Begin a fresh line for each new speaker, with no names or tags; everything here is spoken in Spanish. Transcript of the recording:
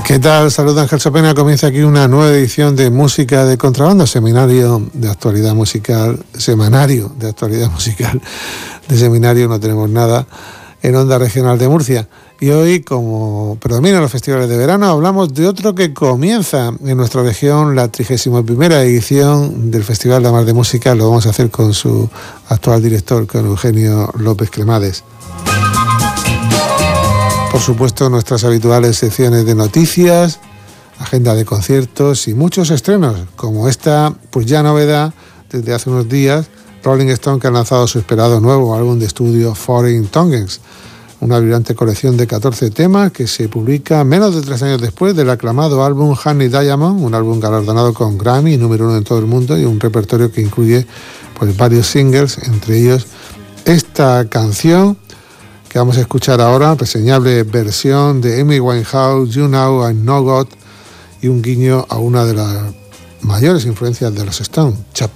¿Qué tal? Saludos, Ángel Sopena. Comienza aquí una nueva edición de Música de Contrabando, semanario de actualidad musical, de seminario no tenemos nada, en Onda Regional de Murcia. Y hoy, como predominan los festivales de verano, hablamos de otro que comienza en nuestra región, la 31ª edición del Festival de Mar de Música. Lo vamos a hacer con su actual director, con Eugenio López Cremades. Por supuesto, nuestras habituales secciones de noticias, agenda de conciertos y muchos estrenos, como esta, pues ya novedad, desde hace unos días, Rolling Stone, que ha lanzado su esperado nuevo álbum de estudio Foreign Tongues, una vibrante colección de 14 temas que se publica menos de 3 años después del aclamado álbum Honey Diamond, un álbum galardonado con Grammy, número 1 en todo el mundo, y un repertorio que incluye pues varios singles, entre ellos esta canción que vamos a escuchar ahora, reseñable versión de Amy Winehouse, You Know I Know God, y un guiño a una de las mayores influencias de los Stones, Chop.